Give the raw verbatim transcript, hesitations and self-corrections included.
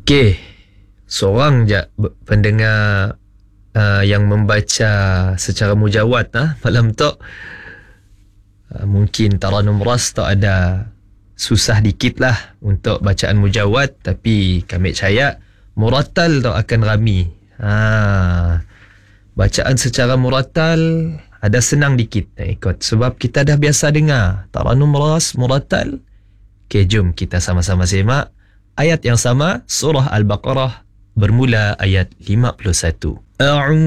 Okey, seorang je pendengar uh, yang membaca secara mujawad ah malam tu. Uh, mungkin Taranum Ras tak ada, susah dikit lah untuk bacaan mujawad, tapi kami percaya murattal tu akan rami. Ha, bacaan secara murattal ada senang dikit nak ikut sebab kita dah biasa dengar Taranum Ras murattal. Okey, jom kita sama-sama semak ayat yang sama, surah Al-Baqarah bermula ayat lima puluh satu. A'udzu